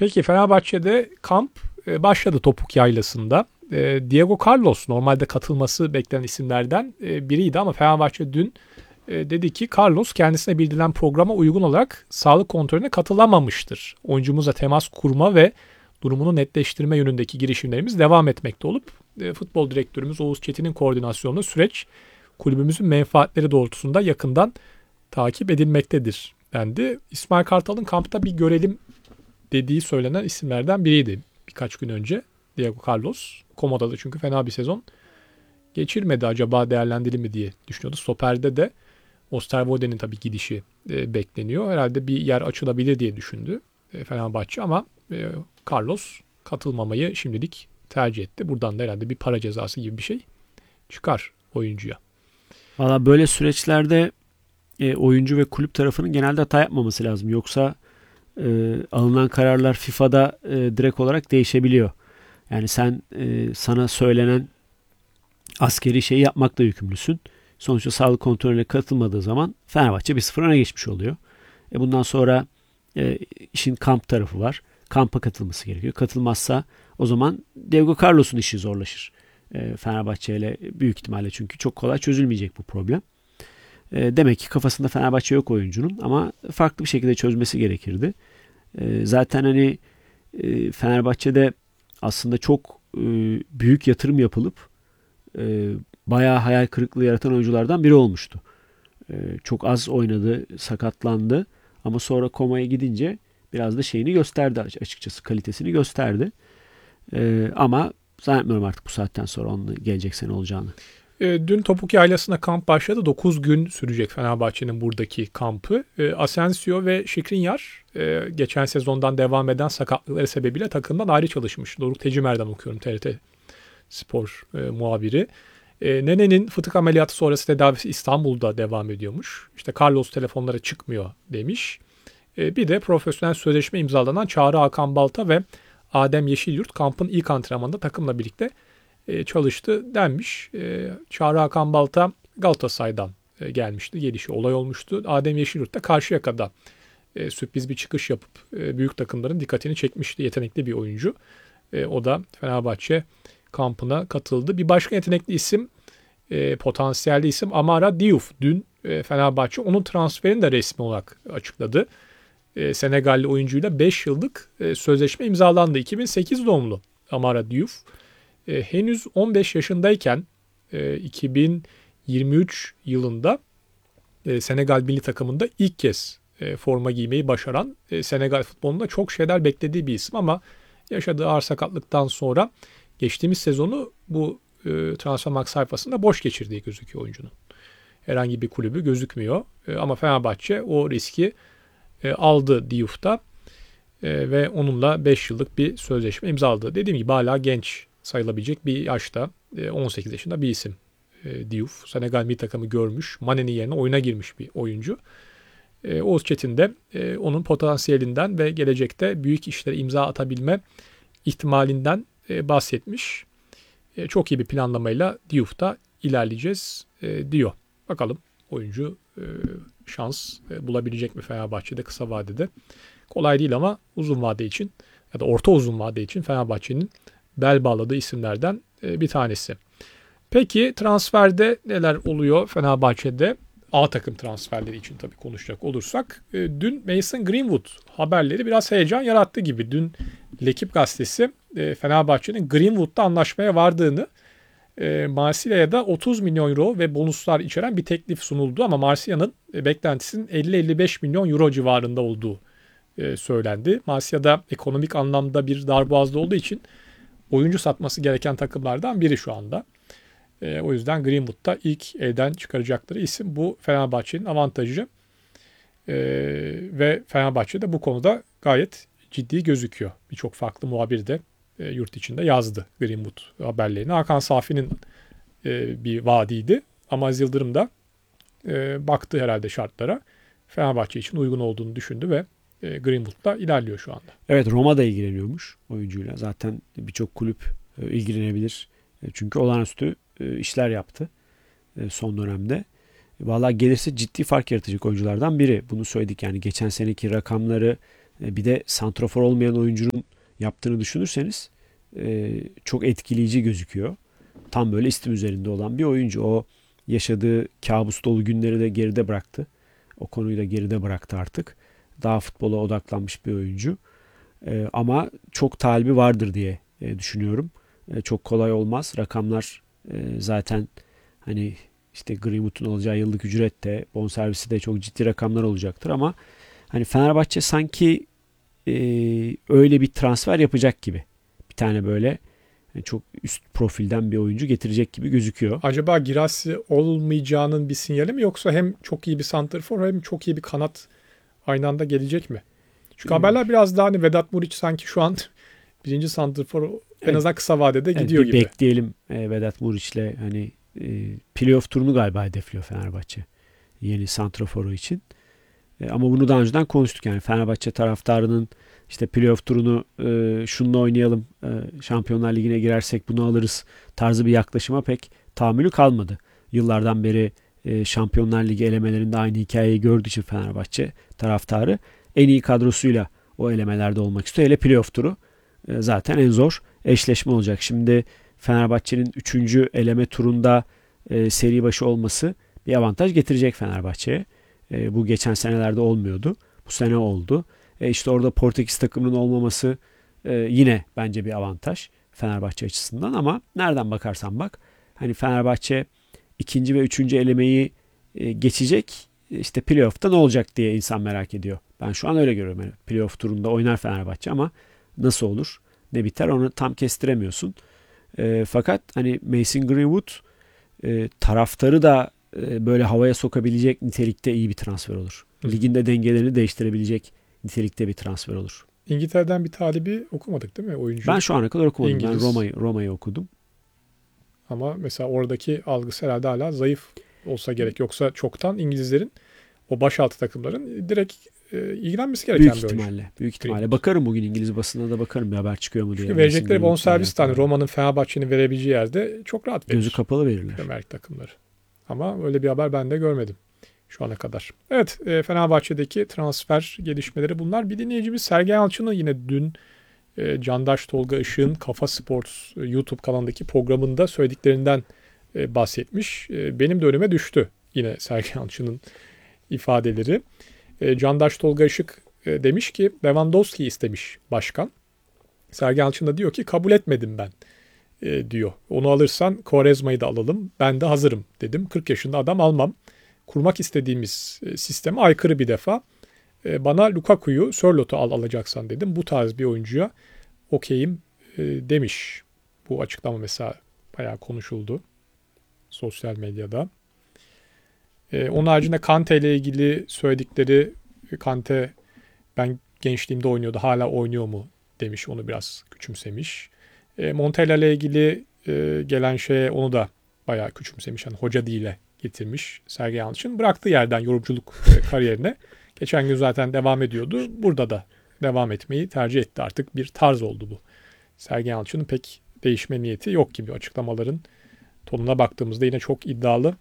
Peki Fenerbahçe'de kamp başladı Topuk Yaylası'nda. Diego Carlos normalde katılması beklenen isimlerden biriydi ama Fenerbahçe dün dedi ki Carlos kendisine bildirilen programa uygun olarak sağlık kontrolüne katılamamıştır. Oyuncumuzla temas kurma ve durumunu netleştirme yönündeki girişimlerimiz devam etmekte olup futbol direktörümüz Oğuz Çetin'in koordinasyonlu süreç kulübümüzün menfaatleri doğrultusunda yakından takip edilmektedir dendi. İsmail Kartal'ın kampta bir görelim dediği söylenen isimlerden biriydi birkaç gün önce Diego Carlos. Komoda'da çünkü fena bir sezon geçirmedi, acaba değerlendirir mi diye düşünüyordu. Stoper'de de Osterwolde'nin tabii gidişi bekleniyor. Herhalde bir yer açılabilir diye düşündü Fenerbahçe ama Carlos katılmamayı şimdilik tercih etti. Buradan da herhalde bir para cezası gibi bir şey çıkar oyuncuya. Valla böyle süreçlerde oyuncu ve kulüp tarafının genelde hata yapmaması lazım. Yoksa alınan kararlar FIFA'da direkt olarak değişebiliyor. Yani sen sana söylenen askeri şeyi yapmakla yükümlüsün. Sonuçta sağlık kontrolüne katılmadığı zaman Fenerbahçe 1-0 öne geçmiş oluyor. Bundan sonra işin kamp tarafı var. Kampa katılması gerekiyor. Katılmazsa o zaman Diego Carlos'un işi zorlaşır. Fenerbahçe ile büyük ihtimalle, çünkü çok kolay çözülmeyecek bu problem. Demek ki kafasında Fenerbahçe yok oyuncunun ama farklı bir şekilde çözmesi gerekirdi. Zaten hani Fenerbahçe'de aslında çok büyük yatırım yapılıp bayağı hayal kırıklığı yaratan oyunculardan biri olmuştu. Çok az oynadı, sakatlandı ama sonra komaya gidince biraz da şeyini gösterdi, açıkçası kalitesini gösterdi. Ama zannetmiyorum artık bu saatten sonra onun gelecek sene olacağını. Dün Topuk Yaylası'na kamp başladı. 9 gün sürecek Fenerbahçe'nin buradaki kampı. Asensio ve Skriniar geçen sezondan devam eden sakatlıkları sebebiyle takımdan ayrı çalışmış. Doruk Tecimer'den okuyorum, TRT Spor muhabiri. Nene'nin fıtık ameliyatı sonrası tedavisi İstanbul'da devam ediyormuş. İşte Carlos telefonlara çıkmıyor demiş. Bir de profesyonel sözleşme imzalanan Çağrı Hakan Balta ve Adem Yeşilyurt kampın ilk antrenmanında takımla birlikte çalıştı denmiş. Çağrı Hakan Balta Galatasaray'dan gelmişti. Gelişi olay olmuştu. Adem Yeşilyurt da Karşıyaka'da sürpriz bir çıkış yapıp büyük takımların dikkatini çekmişti. Yetenekli bir oyuncu. O da Fenerbahçe kampına katıldı. Bir başka yetenekli isim, potansiyelli isim Amara Diouf. Dün Fenerbahçe onun transferini de resmi olarak açıkladı. Senegalli oyuncuyla 5 yıllık sözleşme imzalandı. 2008 doğumlu Amara Diouf. Henüz 15 yaşındayken 2023 yılında Senegal milli takımında ilk kez forma giymeyi başaran, Senegal futbolunda çok şeyler beklediği bir isim ama yaşadığı ağır sakatlıktan sonra geçtiğimiz sezonu bu Transfermarkt sayfasında boş geçirdiği gözüküyor oyuncunun. Herhangi bir kulübü gözükmüyor ama Fenerbahçe o riski aldı Diouf'ta ve onunla 5 yıllık bir sözleşme imzaladı. Dediğim gibi hala genç sayılabilecek bir yaşta, 18 yaşında bir isim Diouf. Senegal milli takımı görmüş, Mane'nin yerine oyuna girmiş bir oyuncu. Oğuz Çetin de onun potansiyelinden ve gelecekte büyük işlere imza atabilme ihtimalinden bahsetmiş. Çok iyi bir planlamayla Diouf'ta ilerleyeceğiz diyor. Bakalım oyuncu şans bulabilecek mi Fenerbahçe'de kısa vadede? Kolay değil ama uzun vade için ya da orta uzun vade için Fenerbahçe'nin bel bağladığı isimlerden bir tanesi. Peki transferde neler oluyor Fenerbahçe'de? A takım transferleri için tabii konuşacak olursak. Dün Mason Greenwood haberleri biraz heyecan yarattı gibi. Dün L'Equipe gazetesi Fenerbahçe'nin Greenwood'da anlaşmaya vardığını, Marsilya'ya da 30 milyon euro ve bonuslar içeren bir teklif sunuldu ama Marsilya'nın beklentisinin 50-55 milyon euro civarında olduğu söylendi. Marsilya'da ekonomik anlamda bir darboğazda olduğu için oyuncu satması gereken takımlardan biri şu anda. O yüzden Greenwood'da ilk elden çıkaracakları isim bu, Fenerbahçe'nin avantajı. Ve Fenerbahçe de bu konuda gayet ciddi gözüküyor. Birçok farklı muhabir de yurt içinde yazdı Greenwood haberlerini. Hakan Safi'nin bir vaadiydi ama Aziz Yıldırım da baktı herhalde şartlara. Fenerbahçe için uygun olduğunu düşündü ve Greenwood'da ilerliyor şu anda. Evet, Roma da ilgileniyormuş oyuncuyla. Zaten birçok kulüp ilgilenebilir. Çünkü olağanüstü işler yaptı son dönemde. Vallahi gelirse ciddi fark yaratacak oyunculardan biri. Bunu söyledik, yani geçen seneki rakamları Bir de santrafor olmayan oyuncunun yaptığını düşünürseniz çok etkileyici gözüküyor. Tam böyle istim üzerinde olan bir oyuncu. O yaşadığı kabus dolu günleri de geride bıraktı. O konuyu da geride bıraktı artık. Daha futbola odaklanmış bir oyuncu. Ama çok talibi vardır diye düşünüyorum. Çok kolay olmaz. Rakamlar zaten hani işte Greenwood'un alacağı yıllık ücret de bonservisi de çok ciddi rakamlar olacaktır ama hani Fenerbahçe sanki öyle bir transfer yapacak gibi. Bir tane böyle çok üst profilden bir oyuncu getirecek gibi gözüküyor. Acaba Girassi olmayacağının bir sinyali mi, yoksa hem çok iyi bir santrfor hem çok iyi bir kanat aynı anda gelecek mi? Çünkü haberler biraz daha hani Vedat Muriç sanki şu an birinci santrfor en azından kısa vadede gidiyor gibi. Bekleyelim Vedat Muriç'le hani playoff turunu galiba hedefliyor Fenerbahçe yeni santraforu için. Ama bunu daha önceden konuştuk, yani Fenerbahçe taraftarının işte playoff turunu şununla oynayalım, Şampiyonlar Ligi'ne girersek bunu alırız tarzı bir yaklaşıma pek tahammülü kalmadı. Yıllardan beri Şampiyonlar Ligi elemelerinde aynı hikayeyi gördüğü için Fenerbahçe taraftarı en iyi kadrosuyla o elemelerde olmak istiyor. Hele playoff turu zaten en zor eşleşme olacak. Şimdi Fenerbahçe'nin 3. eleme turunda seri başı olması bir avantaj getirecek Fenerbahçe'ye. Bu geçen senelerde olmuyordu. Bu sene oldu. İşte orada Portekiz takımının olmaması yine bence bir avantaj Fenerbahçe açısından, ama nereden bakarsan bak hani Fenerbahçe 2. ve 3. elemeyi geçecek, işte playoff'ta ne olacak diye insan merak ediyor. Ben şu an öyle görüyorum. Yani playoff turunda oynar Fenerbahçe ama nasıl olur, ne biter onu tam kestiremiyorsun. Fakat hani Mason Greenwood taraftarı da böyle havaya sokabilecek nitelikte iyi bir transfer olur. Liginde dengelerini değiştirebilecek nitelikte bir transfer olur. İngiltere'den bir talibi okumadık değil mi oyuncu? Ben şu ana kadar okumadım. İngiliz. Ben Roma'yı okudum. Ama mesela oradaki algısı herhalde hala zayıf olsa gerek. Yoksa çoktan İngilizlerin, o başaltı takımların direkt ilgilenmesi gereken bir oyuncu. Büyük ihtimalle. Bakarım bugün İngiliz basınına da bakarım bir haber çıkıyor mu diye. Çünkü verecekleri bonservis tane Roma'nın, Fenerbahçe'nin verebileceği yerde çok rahat verir. Gözü kapalı verirler. Premier takımları. Ama öyle bir haber ben de görmedim şu ana kadar. Evet, Fenerbahçe'deki transfer gelişmeleri bunlar. Bir dinleyicimiz Sergen Yalçın'ın yine dün Candaş Tolga Işık'ın Kafa Sports YouTube kanalındaki programında söylediklerinden bahsetmiş. Benim de önüme düştü yine Sergen Yalçın'ın ifadeleri. Candaş Tolga Işık demiş ki Lewandowski istemiş başkan. Sergen Yalçın da diyor ki kabul etmedim ben diyor. Onu alırsan Quaresma'yı da alalım. Ben de hazırım dedim. 40 yaşında adam almam. Kurmak istediğimiz sisteme aykırı bir defa. Bana Lukaku'yu, Sörlot'u alacaksan dedim. Bu tarz bir oyuncuya okeyim demiş. Bu açıklama mesela bayağı konuşuldu sosyal medyada. Onun haricinde Kante ile ilgili söyledikleri, Kante ben gençliğimde oynuyordu, hala oynuyor mu demiş, onu biraz küçümsemiş. Montella ile ilgili gelen şeye onu da bayağı küçümsemiş. Yani hoca değille getirmiş Sergen Yalçın. Bıraktığı yerden yorumculuk kariyerine. Geçen gün zaten devam ediyordu. Burada da devam etmeyi tercih etti. Artık bir tarz oldu bu. Sergen Yalçın'ın pek değişme niyeti yok gibi. Açıklamaların tonuna baktığımızda yine çok iddialı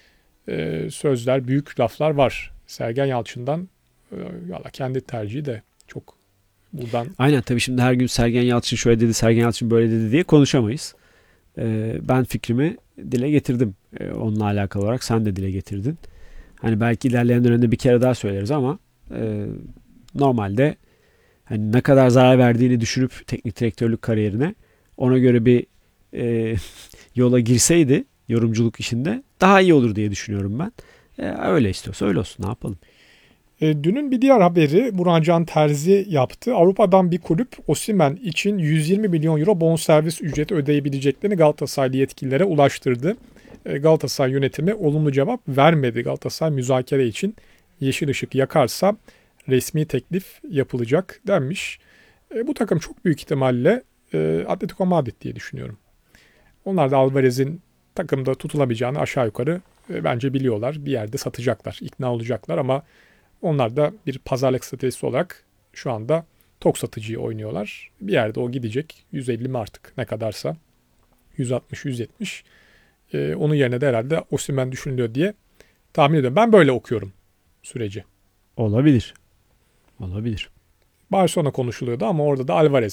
sözler, büyük laflar var Sergen Yalçın'dan. Valla kendi tercihi de çok buradan. Aynen, tabii şimdi her gün Sergen Yalçın şöyle dedi, Sergen Yalçın böyle dedi diye konuşamayız. Ben fikrimi dile getirdim onunla alakalı olarak. Sen de dile getirdin. Hani belki ilerleyen dönemde bir kere daha söyleriz ama normalde hani ne kadar zarar verdiğini düşünüp teknik direktörlük kariyerine ona göre bir yola girseydi yorumculuk işinde daha iyi olur diye düşünüyorum ben. Öyle istiyorsa öyle olsun, ne yapalım. Dünün bir diğer haberi Burhan Terzi yaptı. Avrupa'dan bir kulüp Osimhen için 120 milyon euro bonservis ücreti ödeyebileceklerini Galatasaraylı yetkililere ulaştırdı. Galatasaray yönetimi olumlu cevap vermedi. Galatasaray müzakere için yeşil ışık yakarsa resmi teklif yapılacak denmiş. Bu takım çok büyük ihtimalle Atletico Madrid diye düşünüyorum. Onlar da Alvarez'in takımda tutulamayacağını aşağı yukarı bence biliyorlar. Bir yerde satacaklar, ikna olacaklar ama onlar da bir pazarlık stratejisi olarak şu anda tok satıcıyı oynuyorlar. Bir yerde o gidecek. 150 mi artık ne kadarsa. 160, 170. Onun yerine de herhalde Osimhen düşünülüyor diye tahmin ediyorum. Ben böyle okuyorum süreci. Olabilir. Barcelona konuşuluyordu ama orada da Alvarez